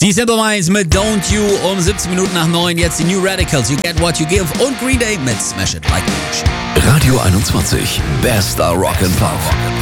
Die Simple Minds mit Don't You um 17 Minuten nach 9. Jetzt die New Radicals, You Get What You Give und Green Day mit Smash It Like a Machine. Radio 21, bester Rock and Pop.